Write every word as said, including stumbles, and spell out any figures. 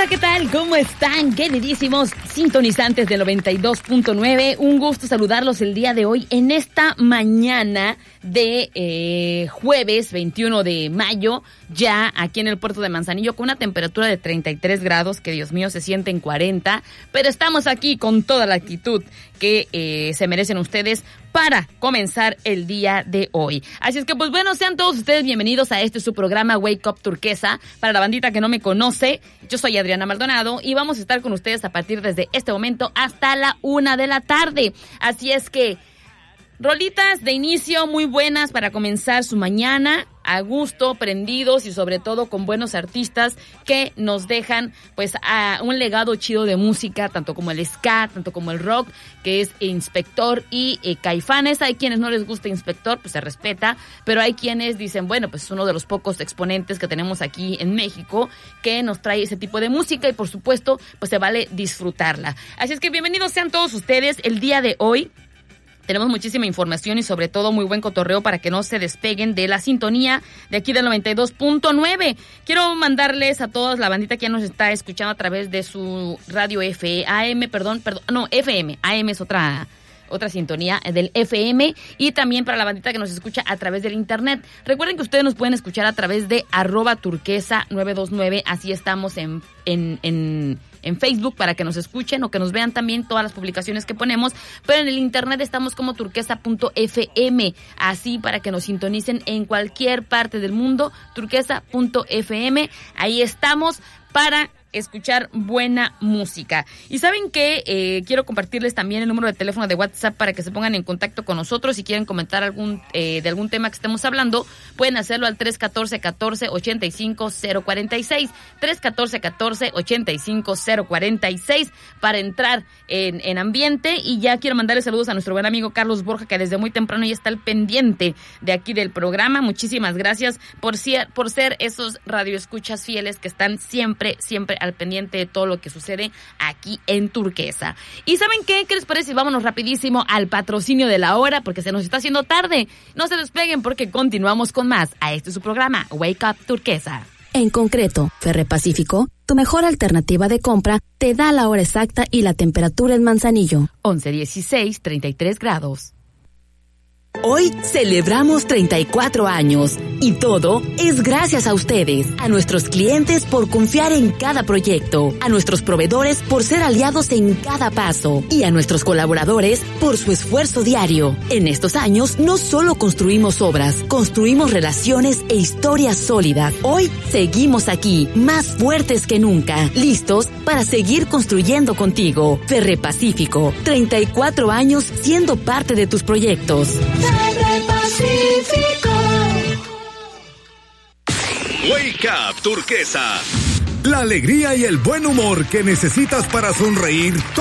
Hola, ¿qué tal? ¿Cómo están, queridísimos sintonizantes del noventa y dos punto nueve? Un gusto saludarlos el día de hoy en esta mañana de eh, jueves veintiuno de mayo, ya aquí en el puerto de Manzanillo, con una temperatura de treinta y tres grados, que Dios mío se siente en cuarenta, pero estamos aquí con toda la actitud que eh, se merecen ustedes para comenzar el día de hoy. Así es que, pues bueno, sean todos ustedes bienvenidos a este su programa Wake Up Turquesa. Para la bandita que no me conoce, yo soy Adriana Maldonado y vamos a estar con ustedes a partir desde este momento hasta la una de la tarde. Así es que, rolitas de inicio muy buenas para comenzar su mañana a gusto, prendidos y sobre todo con buenos artistas que nos dejan pues a un legado chido de música, tanto como el ska, tanto como el rock, que es Inspector y eh, Caifanes. Hay quienes no les gusta Inspector, pues se respeta, pero hay quienes dicen, bueno, pues es uno de los pocos exponentes que tenemos aquí en México que nos trae ese tipo de música y por supuesto pues se vale disfrutarla. Así es que bienvenidos sean todos ustedes el día de hoy. Tenemos muchísima información y sobre todo muy buen cotorreo para que no se despeguen de la sintonía de aquí del noventa y dos punto nueve. Quiero mandarles a todos la bandita que ya nos está escuchando a través de su radio F A M, perdón, perdón, no, F M. A M es otra... otra sintonía del F M y también para la bandita que nos escucha a través del internet. Recuerden que ustedes nos pueden escuchar a través de arroba turquesa nueve dos nueve, así estamos en, en, en, en Facebook para que nos escuchen o que nos vean también todas las publicaciones que ponemos, pero en el internet estamos como turquesa punto f m, así para que nos sintonicen en cualquier parte del mundo, turquesa punto f m, ahí estamos para escuchar buena música. Y ¿saben qué? Eh, quiero compartirles también el número de teléfono de WhatsApp para que se pongan en contacto con nosotros. Si quieren comentar algún eh, de algún tema que estemos hablando, pueden hacerlo al tres uno cuatro, uno cuatro, ocho cinco cero cuatro seis, tres uno cuatro, uno cuatro, ocho cinco cero cuatro seis para entrar en, en ambiente. Y ya quiero mandarle saludos a nuestro buen amigo Carlos Borja, que desde muy temprano ya está al pendiente de aquí del programa. Muchísimas gracias por ser, por ser esos radioescuchas fieles que están siempre, siempre al pendiente de todo lo que sucede aquí en Turquesa. ¿Y saben qué? ¿Qué les parece? Vámonos rapidísimo al patrocinio de la hora porque se nos está haciendo tarde. No se despeguen porque continuamos con más a este su programa Wake Up Turquesa. En concreto, Ferre Pacífico, tu mejor alternativa de compra, te da la hora exacta y la temperatura en Manzanillo. once dieciséis, treinta y tres grados. Hoy celebramos treinta y cuatro años y todo es gracias a ustedes, a nuestros clientes por confiar en cada proyecto, a nuestros proveedores por ser aliados en cada paso y a nuestros colaboradores por su esfuerzo diario. En estos años no solo construimos obras, construimos relaciones e historias sólidas. Hoy seguimos aquí, más fuertes que nunca, listos para seguir construyendo contigo. Ferre Pacífico, treinta y cuatro años siendo parte de tus proyectos. Ferre Pacífico. Wake Up Turquesa. La alegría y el buen humor que necesitas para sonreír